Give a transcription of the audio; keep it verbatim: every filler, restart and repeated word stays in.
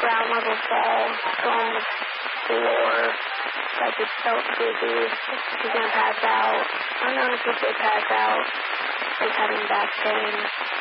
ground level fall, go on the floor, like it's so dizzy, he's gonna pass out. I don't know if he did pass out, he's having back pain.